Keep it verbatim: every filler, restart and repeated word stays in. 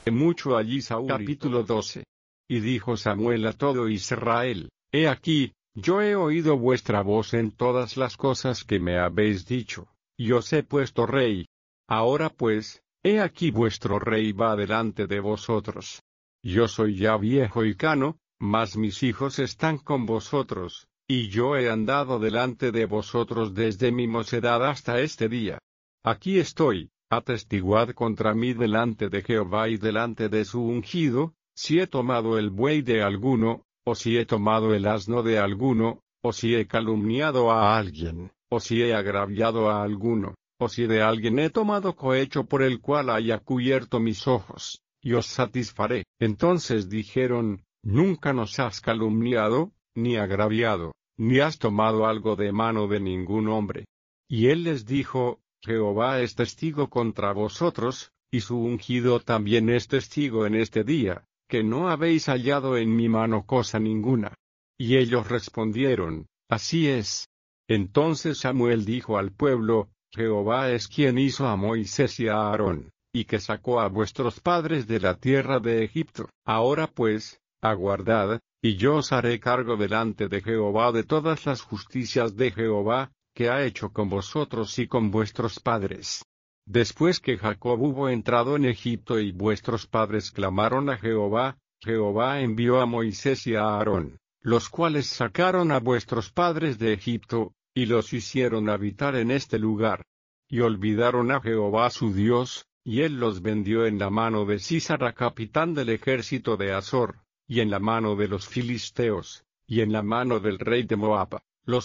hace mucho allí Saúl. Capítulo doce. Y dijo Samuel a todo Israel: He aquí, yo he oído vuestra voz en todas las cosas que me habéis dicho, y os he puesto rey. Ahora pues, he aquí vuestro rey va delante de vosotros. Yo soy ya viejo y cano, mas mis hijos están con vosotros, y yo he andado delante de vosotros desde mi mocedad hasta este día. Aquí estoy, atestiguad contra mí delante de Jehová y delante de su ungido, si he tomado el buey de alguno, o si he tomado el asno de alguno, o si he calumniado a alguien, o si he agraviado a alguno, o si de alguien he tomado cohecho por el cual haya cubierto mis ojos, y os satisfaré. Entonces dijeron: Nunca nos has calumniado, ni agraviado, ni has tomado algo de mano de ningún hombre. Y él les dijo: Jehová es testigo contra vosotros, y su ungido también es testigo en este día, que no habéis hallado en mi mano cosa ninguna. Y ellos respondieron: Así es. Entonces Samuel dijo al pueblo: Jehová es quien hizo a Moisés y a Aarón, y que sacó a vuestros padres de la tierra de Egipto. Ahora pues, aguardad, y yo os haré cargo delante de Jehová de todas las justicias de Jehová, que ha hecho con vosotros y con vuestros padres. Después que Jacob hubo entrado en Egipto y vuestros padres clamaron a Jehová, Jehová envió a Moisés y a Aarón, los cuales sacaron a vuestros padres de Egipto, y los hicieron habitar en este lugar. Y olvidaron a Jehová su Dios, y él los vendió en la mano de Sísara capitán del ejército de Azor, y en la mano de los filisteos, y en la mano del rey de Moab.